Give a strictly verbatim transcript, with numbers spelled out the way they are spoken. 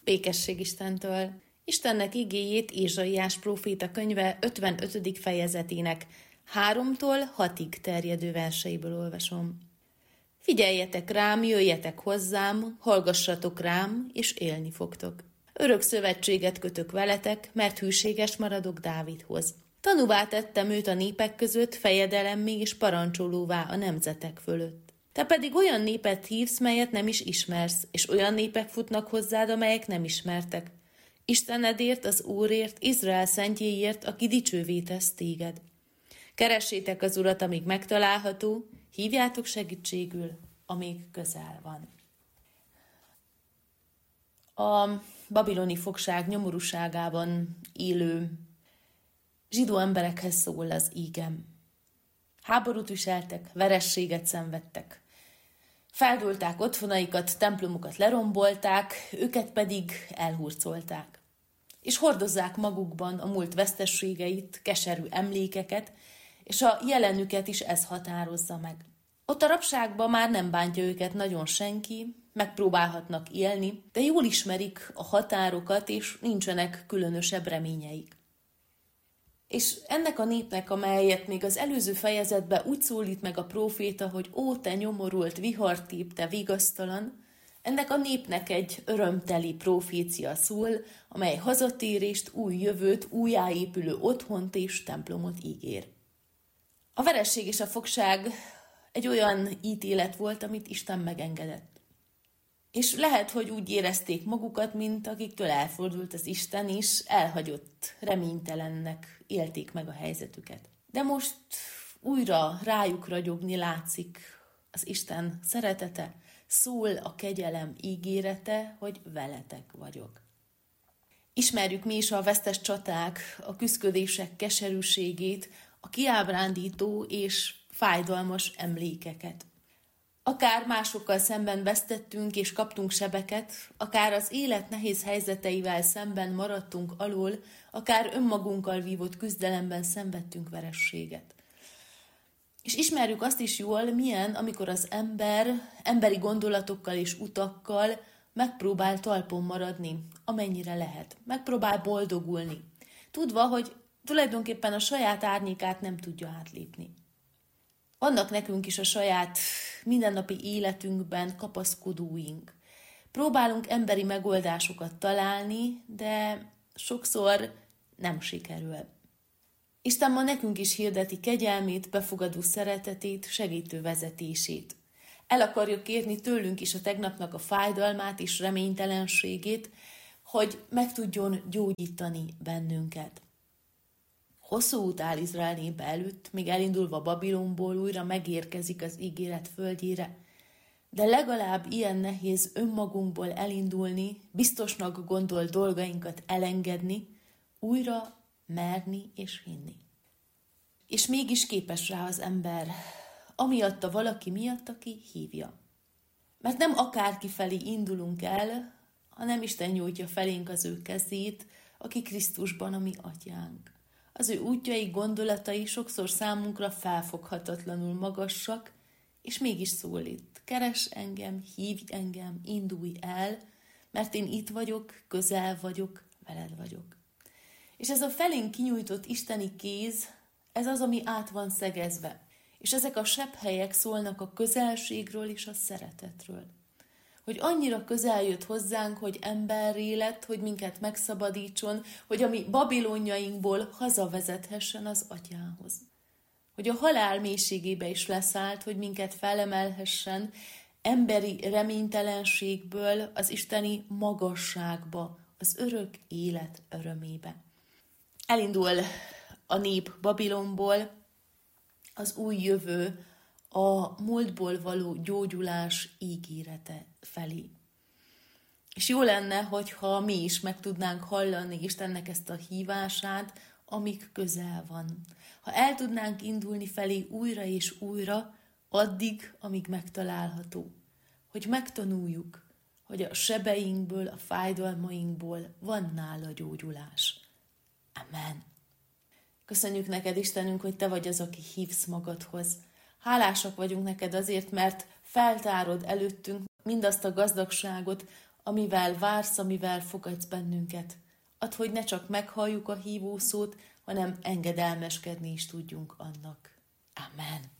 Békesség Istentől! Istennek igéjét Ézsaiás próféta könyve ötvenötödik fejezetének háromtól hatig terjedő verseiből olvasom. Figyeljetek rám, jöjjetek hozzám, hallgassatok rám, és élni fogtok. Örök szövetséget kötök veletek, mert hűséges maradok Dávidhoz. Tanúvá tettem őt a népek között, fejedelemmé és parancsolóvá a nemzetek fölött. Te pedig olyan népet hívsz, melyet nem is ismersz, és olyan népek futnak hozzád, amelyek nem ismertek. Istenedért, az Úrért, Izrael szentjéért, aki dicsővé tesz téged. Keressétek az Urat, amíg megtalálható, hívjátok segítségül, amíg közel van. A babiloni fogság nyomorúságában élő zsidó emberekhez szól az ígem. Háborút viseltek, verességet szenvedtek. Feldúlták otthonaikat, templomokat lerombolták, őket pedig elhurcolták. És hordozzák magukban a múlt vesztességeit, keserű emlékeket, és a jelenüket is ez határozza meg. Ott a rabságban már nem bántja őket nagyon senki, megpróbálhatnak élni, de jól ismerik a határokat, és nincsenek különösebb reményeik. És ennek a népnek, amelyet még az előző fejezetben úgy szólít meg a próféta, hogy ó, te nyomorult, vihartép, te vigasztalan, ennek a népnek egy örömteli profécia szól, amely hazatérést, új jövőt, újjáépülő otthont és templomot ígér. A veresség és a fogság egy olyan ítélet volt, amit Isten megengedett. És lehet, hogy úgy érezték magukat, mint akiktől elfordult az Isten is, elhagyott, reménytelennek élték meg a helyzetüket. De most újra rájuk ragyogni látszik az Isten szeretete, szól a kegyelem ígérete, hogy veletek vagyok. Ismerjük mi is a vesztes csaták, a küszködések keserűségét, a kiábrándító és fájdalmas emlékeket. Akár másokkal szemben vesztettünk és kaptunk sebeket, akár az élet nehéz helyzeteivel szemben maradtunk alól, akár önmagunkkal vívott küzdelemben szenvedtünk verességet. És ismerjük azt is jól, milyen, amikor az ember emberi gondolatokkal és utakkal megpróbál talpon maradni, amennyire lehet. Megpróbál boldogulni, tudva, hogy tulajdonképpen a saját árnyékát nem tudja átlépni. Vannak nekünk is a saját mindennapi életünkben kapaszkodóink. Próbálunk emberi megoldásokat találni, de sokszor nem sikerül. Isten ma nekünk is hirdeti kegyelmét, befogadó szeretetét, segítő vezetését. El akarja kérni tőlünk is a tegnapnak a fájdalmát és reménytelenségét, hogy meg tudjon gyógyítani bennünket. Hosszú út áll Izrael népe előtt, még elindulva Babilonból újra megérkezik az ígéret földjére, de legalább ilyen nehéz önmagunkból elindulni, biztosnak gondolt dolgainkat elengedni, újra merni és hinni. És mégis képes rá az ember, amiatt a valaki miatt, aki hívja. Mert nem akárki felé indulunk el, hanem Isten nyújtja felénk az ő kezét, aki Krisztusban a mi atyánk. Az ő útjai, gondolatai sokszor számunkra felfoghatatlanul magasak, és mégis szólít. Keres engem, hívj engem, indulj el, mert én itt vagyok, közel vagyok, veled vagyok. És ez a felénk kinyújtott isteni kéz, ez az, ami át van szegezve. És ezek a sebhelyek szólnak a közelségről és a szeretetről. Hogy annyira közel jött hozzánk, hogy emberré lett, hogy minket megszabadítson, hogy a mi babilonjainkból hazavezethessen az atyához. Hogy a halál mélységébe is leszállt, hogy minket felemelhessen emberi reménytelenségből az isteni magasságba, az örök élet örömébe. Elindul a nép Babilonból, az új jövő, a múltból való gyógyulás ígérete felé. És jó lenne, hogyha mi is meg tudnánk hallani Istennek ezt a hívását, amíg közel van. Ha el tudnánk indulni felé újra és újra, addig, amíg megtalálható. Hogy megtanuljuk, hogy a sebeinkből, a fájdalmainkból van nála gyógyulás. Amen. Köszönjük neked, Istenünk, hogy te vagy az, aki hívsz magadhoz. Hálásak vagyunk neked azért, mert feltárod előttünk mindazt a gazdagságot, amivel vársz, amivel fogadsz bennünket. Add, hogy ne csak meghalljuk a hívószót, hanem engedelmeskedni is tudjunk annak. Amen.